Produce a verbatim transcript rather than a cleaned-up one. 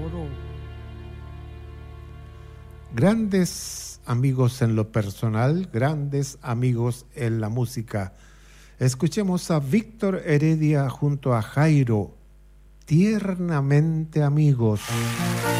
Grandes amigos en lo personal, grandes amigos en la música. Escuchemos a Víctor Heredia junto a Jairo, Tiernamente Amigos.